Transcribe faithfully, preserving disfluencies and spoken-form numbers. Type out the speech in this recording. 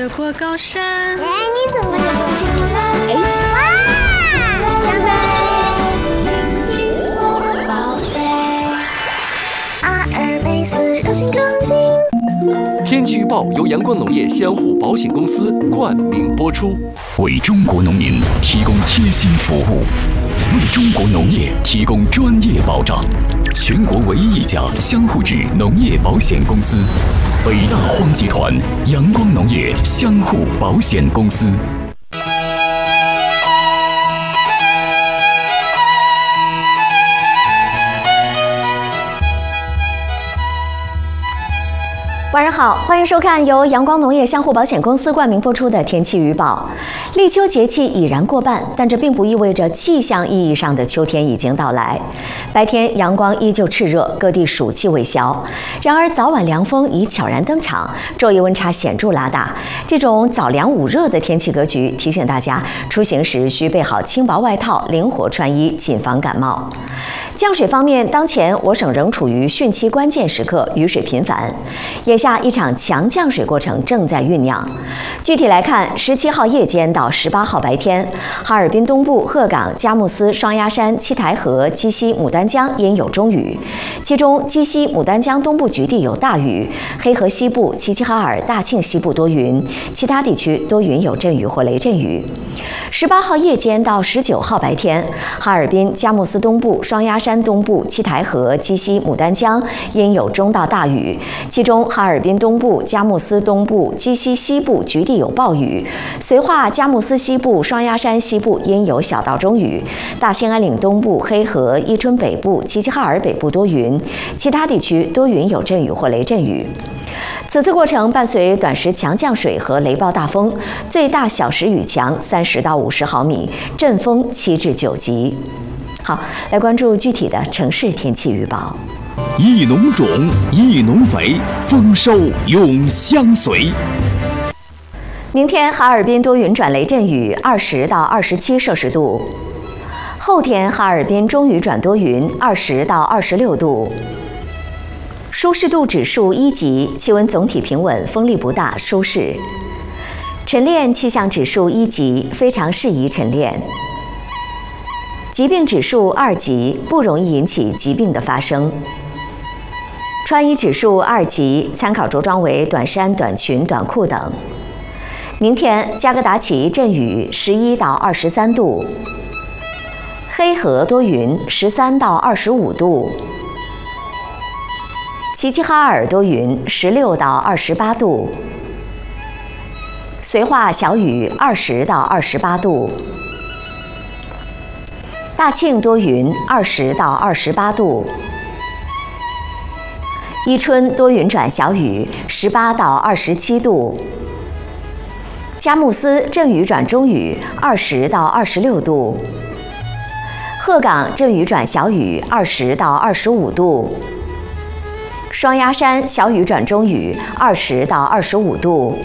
越过高山。 哎，你怎么认识这个？哎，哇！张飞，亲亲我宝贝，阿尔卑斯柔性钢筋。 天气预报由阳光农业相互保险公司冠名播出， 为中国农民提供贴心服务，为中国农业提供专业保障。全国唯一一家相互制农业保险公司，北大荒集团阳光农业相互保险公司。 晚上好，欢迎收看由阳光农业相互保险公司冠名播出的天气预报。立秋节气已然过半，但这并不意味着气象意义上的秋天已经到来。白天阳光依旧炽热，各地暑气未消。然而早晚凉风已悄然登场，昼夜温差显著拉大。这种早凉午热的天气格局，提醒大家出行时需备好轻薄外套，灵活穿衣，谨防感冒。降水方面，当前我省仍处于汛期关键时刻，雨水频繁。眼下一场强降水过程正在酝酿。具体来看，十七号夜间到十八号白天，哈尔滨东部、鹤岗、佳木斯、双鸭山、七台河、鸡西、牡丹江阴有中雨，其中鸡西、牡丹江东部局地有大雨，黑河西部、齐齐哈尔、大庆西部多云，其他地区多云有阵雨或雷阵雨。十八号夜间到十九号白天，哈尔滨、佳木斯东部、双鸭山东部、七台河、鸡西、牡丹江阴有中到大雨，其中哈尔滨东部、佳木斯东部、鸡西西部局地有暴雨，绥化、佳木斯西部、双鸭山西部阴有小到中雨，大兴安岭东部、黑河、伊春北部、齐齐哈尔北部多云，其他地区多云有阵雨或雷阵雨。此次过程伴随短时强降水和雷暴大风，最大小时雨强三十到五十毫米，阵风七至九级。好，来关注具体的城市天气预报。 益农种，益农肥，丰收永相随。 明天哈尔滨多云转雷阵雨，二十到二十七摄氏度。后天哈尔滨中雨转多云，二十到二十六度。舒适度指数一级，气温总体平稳，风力不大，舒适。晨练气象指数一级，非常适宜晨练。疾病指数二级，不容易引起疾病的发生。穿衣指数二级，参考着装为短衫、短裙、短裤等。明天加格达起阵雨，十一到二十三度。黑河多云，十三到二十五度。齐齐哈尔多云，十六到二十八度。绥化小雨，二十到二十八度。大庆多云，二十到二十八度。伊春多云转小雨，十八到二十七度。佳木斯阵雨转中雨，二十到二十六度。鹤岗阵雨转小雨，二十到二十五度。双鸭山小雨转中雨，二十到二十五度。